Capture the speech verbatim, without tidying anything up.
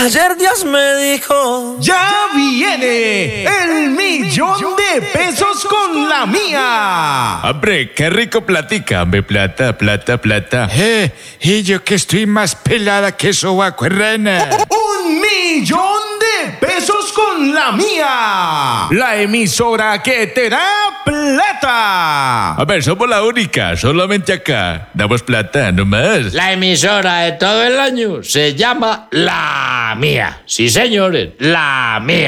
Ayer Dios me dijo: ya viene el millón de pesos con la mía. Hombre, qué rico platica, hombre, plata, plata, plata. Eh, y yo que estoy más pelada que sobaco en rana. Un millón de pesos con la mía. La emisora que te da plata. A ver, somos la única, solamente acá. Damos plata, no más. La emisora de todo el año se llama La Mía. Sí, señores, La Mía.